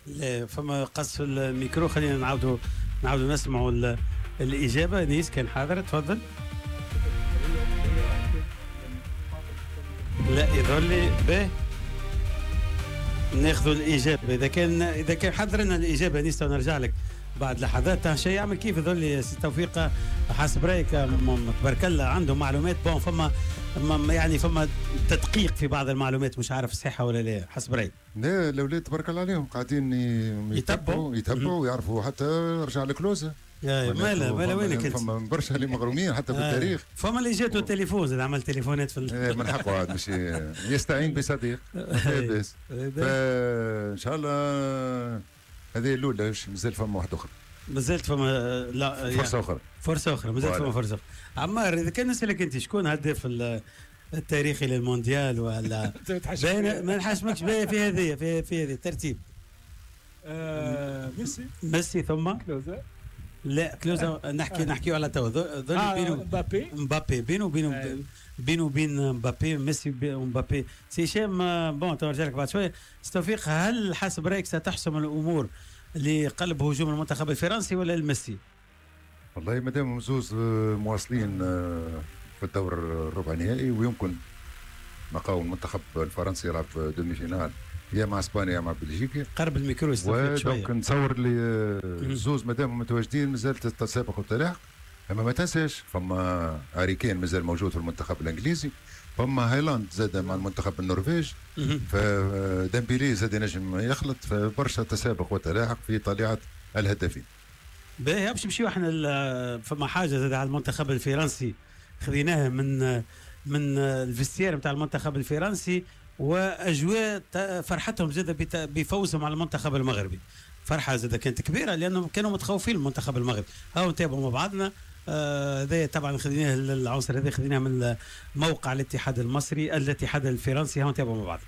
لا فما قص في الميكرو. خلينا نعاودوا نسمعوا الإجابة. نيس كان حاضر، تفضل. لا يظهر لي به ناخذوا الإجابة. إذا كان حضر لنا الإجابة نيس ونرجع لك بعد لحظات. شيء يعمل كيف يظهر لي سي توفيق حسب رايك؟ تبارك الله عنده معلومات. بون فما يعني فما تدقيق في بعض المعلومات، مش عارف صحة ولا لا حسب رايك. لا الاولاد تبارك الله عليهم قاعدين يتبعوا ويعرفوا حتى رجع الكلوزه. مالا وينك انت؟ فما برشا اللي مغرومين حتى بالتاريخ. فما اللي جاتو التليفون زاد عمل تليفونات في من حقه عاد مش يستعين بصديق. لاباس. فان شاء الله هذه الاولى. مازال فما واحده اخرى. مازالت فما لا فرصه اخرى مازالت فما فرصه أخرى. عمار اذا كان نسالك انت شكون هداف التاريخي للمونديال ولا ما نحاسبكش في هذه الترتيب. ميسي ثم كلوزا. لا كلوزا نحكيو على تو مبابي بينه وبين مبابي. ميسي ومبابي. سي هشام بون ترجع لك بعد شويه. توفيق هل حسب رايك ستحسم الامور لقلب هجوم المنتخب الفرنسي ولا الميسي؟ والله مادام زوز مواصلين في الدور الربع نهائي ويمكن نلقاو المنتخب الفرنسي يلعب دومي فينال يا مع اسبانيا يا مع بلجيكا. قرب الميكرو يستفيد شويه. دونك نتصور اللي زوز مادام متواجدين مازالت التسابق والتلاحق. اما ما تنساش فما هاري كين مازال موجود في المنتخب الانجليزي. فما هايلاند زاد مع المنتخب النرويج. فديمبيلي زاد نجم يخلط. فبرشا تسابق وتلاحق في طليعه الهدافين. باهي باش نمشيو احنا فما حاجه زاد على المنتخب الفرنسي خذيناها من الفيستير نتاع المنتخب الفرنسي واجواء فرحتهم زاد بفوزهم على المنتخب المغربي. فرحه زاد كانت كبيره لانهم كانوا متخوفين المنتخب المغربي. هاو نتابعوا مع بعضنا. هذا طبعا خذيناه العنصر هذا خذيناه من موقع الاتحاد المصري الاتحاد الفرنسي. هاو نتابعوا مع بعض.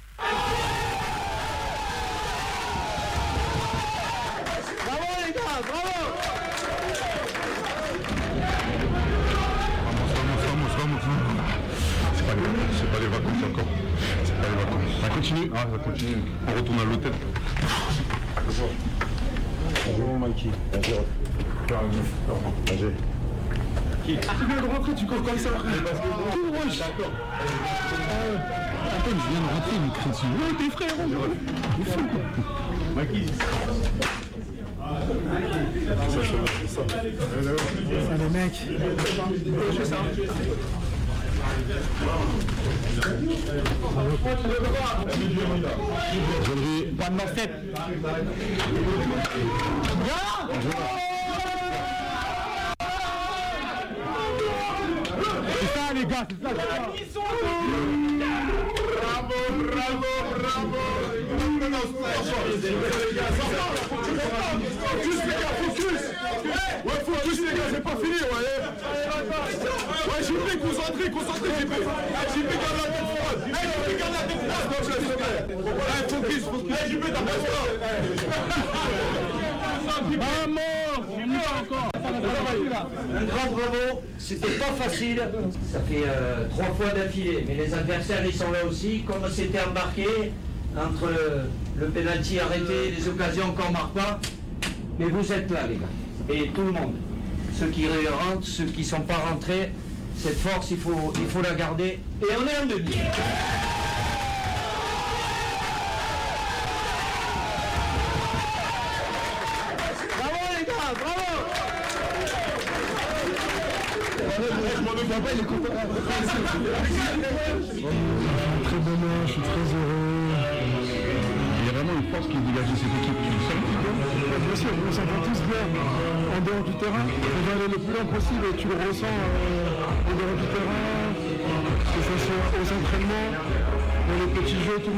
Ah, ça continue. On retourne à l'hôtel. Bonjour, Mikey. Bonjour. Bonjour. Qui tu viens de rentrer, tu cours comme ça. Tout rouge. D'accord. Attends, je viens de rentrer, il crie dessus. Ouais, tes frères, il est fou, quoi. Mikey. Ça, les mecs. C'est ça. Bonne fête. C'est ça les gars, c'est ça. Bravo. Focus les gars, focus. Ouais, focus les gars, c'est pas fini, ouais. Ouais, JP, concentré, JP. JP, garde la tête froide. JP, garde la tête froide. Ouais, focus. JP, t'as pas le temps. Un grand bravo, c'était pas facile, ça fait 3 fois d'affilée, mais les adversaires ils sont là aussi, comme c'était embarqué entre le penalty arrêté, les occasions qu'on marque pas, mais vous êtes là les gars, et tout le monde, ceux qui rentrent, ceux qui sont pas rentrés, cette force il faut la garder, et on est en demi. Bravo les gars, bravo. Très bon match, je suis très heureux. Il y a vraiment une force qui dégage de cette équipe. Bien sûr, on s'entend tous bien en dehors du terrain. On va aller le plus loin possible et tu le ressens en dehors du terrain, que ce soit aux entraînements, dans les petits jeux, tout le monde.